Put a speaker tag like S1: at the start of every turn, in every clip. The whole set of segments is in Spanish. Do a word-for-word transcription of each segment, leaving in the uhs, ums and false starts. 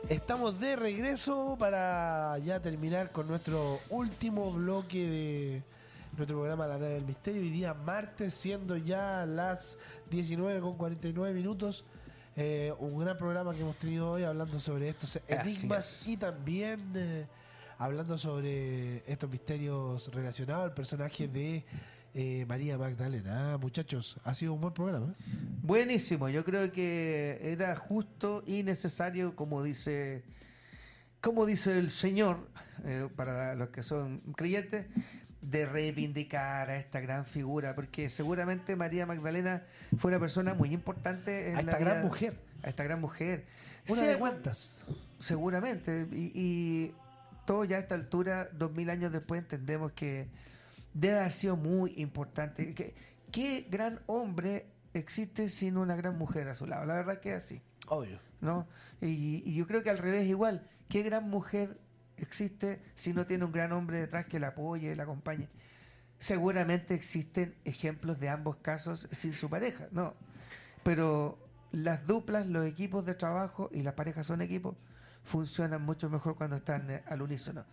S1: Estamos de regreso para ya terminar con nuestro último bloque de nuestro programa La Nave del Misterio. Hoy día martes, siendo ya las diecinueve con cuarenta y nueve minutos. Eh, un gran programa que hemos tenido hoy hablando sobre estos enigmas y también eh, hablando sobre estos misterios relacionados al personaje de eh, María Magdalena. Ah, muchachos, ha sido un buen programa.
S2: Buenísimo, yo creo que era justo y necesario, como dice, como dice el Señor, eh, para los que son creyentes, de reivindicar a esta gran figura, porque seguramente María Magdalena fue una persona muy importante en
S1: a esta
S2: la vida,
S1: gran mujer,
S2: a esta gran mujer,
S1: una
S2: sí,
S1: de cuantas,
S2: seguramente, y, y todo ya a esta altura, dos mil años después, entendemos que debe haber sido muy importante. ¿Qué, qué gran hombre existe sin una gran mujer a su lado? La verdad que es así.
S1: Obvio.
S2: ¿No? Y, y yo creo que al revés igual. ¿Qué gran mujer existe si no tiene un gran hombre detrás que la apoye, la acompañe? Seguramente existen ejemplos de ambos casos sin su pareja, ¿no? Pero las duplas, los equipos de trabajo, y las parejas son equipos, funcionan mucho mejor cuando están eh, al unísono.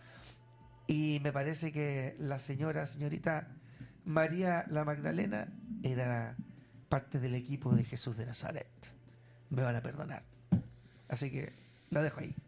S2: Y me parece que la señora, señorita María la Magdalena era parte del equipo de Jesús de Nazaret. Me van a perdonar. Así que lo dejo ahí.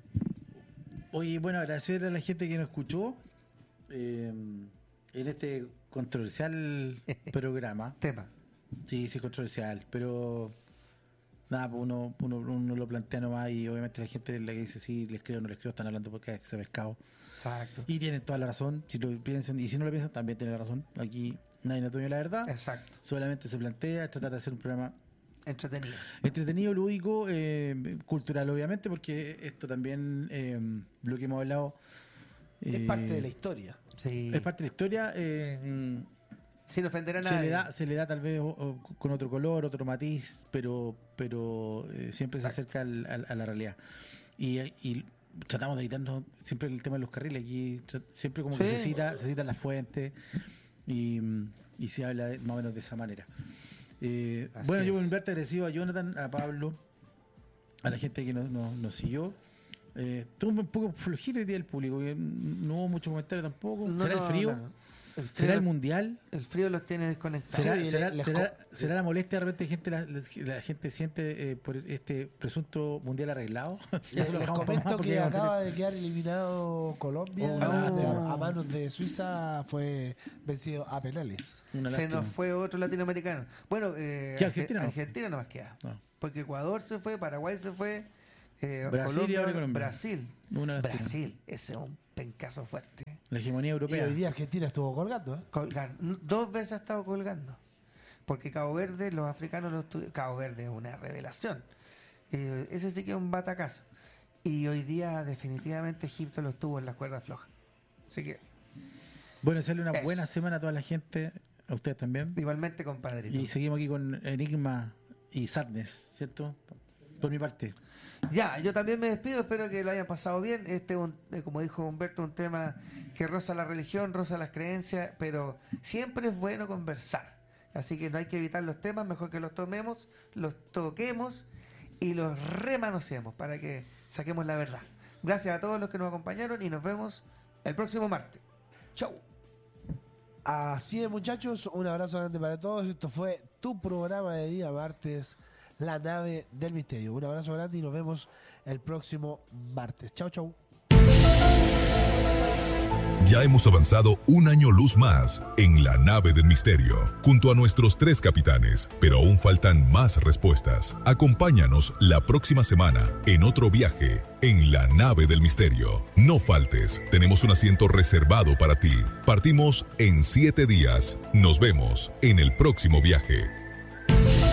S3: Oye, bueno, agradecer a la gente que nos escuchó eh, en este controversial programa.
S2: Tema.
S3: Sí, sí, controversial, pero nada, pues uno, uno, uno lo plantea nomás y obviamente la gente la que dice sí, les creo o no les creo, están hablando porque se ha pescado.
S2: Exacto.
S3: Y tienen toda la razón, si lo piensan, y si no lo piensan también tienen la razón. Aquí nadie nos dueña la verdad.
S2: Exacto.
S3: Solamente se plantea tratar de hacer un programa
S2: entretenido.
S3: Entretenido, lúdico, eh, cultural obviamente, porque esto también, eh, lo que hemos hablado...
S1: Eh, es parte de la historia.
S2: Sí.
S3: Es parte de la historia. Eh,
S2: Sin ofender a
S3: se
S2: nadie.
S3: le da, se le da tal vez o, o, con otro color, otro matiz, pero pero eh, siempre Exacto. se acerca al, al, a la realidad. Y, y tratamos de evitarnos siempre el tema de los carriles. Aquí siempre como sí. que se cita, se citan las fuentes y, y se habla de, más o menos de esa manera. Eh, bueno, es. Yo voy a verte agradecido a Jonathan, a Pablo, a la gente que nos, nos, nos siguió. Eh, estuvo un poco flojito el día del público, no hubo mucho comentario tampoco. No, ¿Será no, el frío? No, no. El frío? ¿Será el mundial?
S2: El frío los tiene desconectados.
S3: ¿Será, sí, será, les, será, les... ¿será la molestia de repente gente, la, la gente siente eh, por este presunto mundial arreglado?
S1: Les, les comento que acaba de quedar eliminado Colombia. Oh, no. A manos de Suiza fue vencido a penales.
S2: Se nos fue otro latinoamericano. Bueno, eh,
S3: ¿Qué, Argentina,
S2: Argentina no más queda. No. Porque Ecuador se fue, Paraguay se fue. Eh,
S3: Brasil
S2: Colombia,
S3: y ahora Colombia.
S2: Brasil.
S3: Una
S2: Brasil, ese es un pencazo fuerte.
S3: La hegemonía europea.
S1: Y hoy día Argentina estuvo colgando. ¿eh?
S2: Colgando. Dos veces ha estado colgando. Porque Cabo Verde, los africanos los tuvieron. Cabo Verde es una revelación. Eh, ese sí que es un batacazo. Y hoy día, definitivamente, Egipto los tuvo en las cuerdas flojas. Así que.
S3: Bueno, sale una eso. Buena semana a toda la gente. A ustedes también.
S2: Igualmente, compadre.
S3: Y seguimos aquí con Enigma y Sadness, ¿cierto? Por mi parte.
S2: Ya, yo también me despido, espero que lo hayan pasado bien. Este, un, como dijo Humberto, un tema que roza la religión, roza las creencias, pero siempre es bueno conversar. Así que no hay que evitar los temas, mejor que los tomemos, los toquemos y los remanoseemos para que saquemos la verdad. Gracias a todos los que nos acompañaron y nos vemos el próximo martes. Chau.
S1: Así es, muchachos, un abrazo grande para todos. Esto fue tu programa de día martes, La Nave del Misterio. Un abrazo grande y nos vemos el próximo martes. Chau, chau.
S4: Ya hemos avanzado un año luz más en La Nave del Misterio, junto a nuestros tres capitanes, pero aún faltan más respuestas. Acompáñanos la próxima semana en otro viaje en La Nave del Misterio. No faltes, tenemos un asiento reservado para ti. Partimos en siete días. Nos vemos en el próximo viaje.